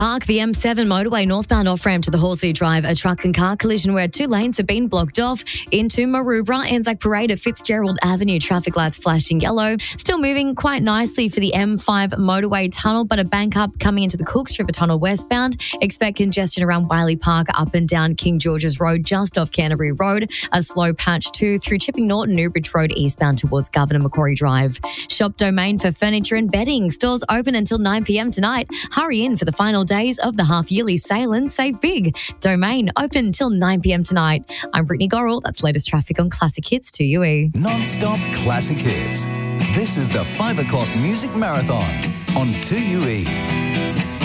Park, the M7 motorway northbound off-ramp to the Horsey Drive, a truck and car collision where 2 lanes have been blocked off. Into Maroubra, Anzac Parade at Fitzgerald Avenue, traffic lights flashing yellow. Still moving quite nicely for the M5 motorway tunnel, but a bank up coming into the Cooks River Tunnel westbound. Expect congestion around Wiley Park up and down King George's Road just off Canterbury Road. A slow patch too through Chipping Norton, Newbridge Road eastbound towards Governor Macquarie Drive. Shop Domain for furniture and bedding. Stores open until 9 p.m. tonight. Hurry in for the final days of the half-yearly sale and save big. Domain open till 9 p.m. tonight. I'm Brittany Gorrell. That's latest traffic on Classic Hits 2UE. Non-stop classic hits. This is the 5 o'clock music marathon on 2UE.